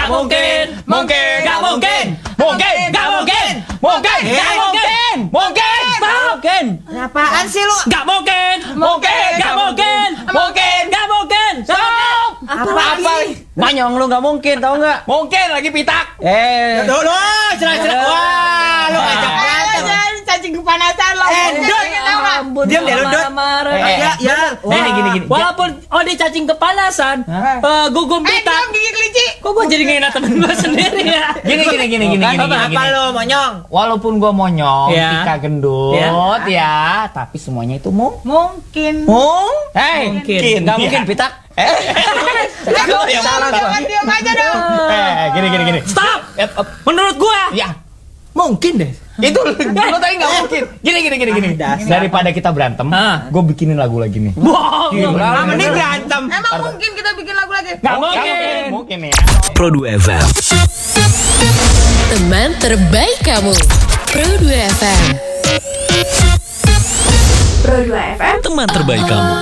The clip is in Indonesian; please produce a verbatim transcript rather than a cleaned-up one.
Gak mungkin, mungkin, gak mungkin, mungkin, gak mungkin, mungkin, gak mungkin, mungkin, mungkin. Apaan sih lu? Gak mungkin, mungkin, gak mungkin, mungkin, gak mungkin. Stop. Apa sih? Manyong lu gak mungkin, tau gak? Mungkin lagi pitak. Eh. Dulu, cerah-cerah. Wah, lu ngajak berantem. Cacing kepanasan lo. Eh, Dut. Diam deh lu, Dut. Ya, ya. Gini, gini, gini. Walaupun Odi cacing kepanasan, eh, gugum Eh, pitak. diam gigi kelinci. Kok gue jadi ngena temen gue sendiri ya? Gini, gini, gini, gini, gini, gini. Apa lu, monyong? Walaupun gua monyong, Ya. Tika gendut, Ya. ya, tapi semuanya itu mung. Mungkin. Mung? Hei, Mungkin. Gak mungkin pitak. Eh, Salah yang salah salah. Jangan diam aja dong. Eh, gini, gini, gini. Stop! Eh, eh, Menurut gue, Ya, mungkin deh. Itu lu tadi nggak mungkin. Gini, gini, gini, gini. Daripada kita berantem, Ah. gue bikinin lagu lagi nih. bohong. Gila. Mending berantem. Emang mungkin kita bikin lagu lagi? Gak mungkin. Mungkin ya. Pro dua F M. Teman terbaik kamu. Pro dua F M. Teman terbaik kamu.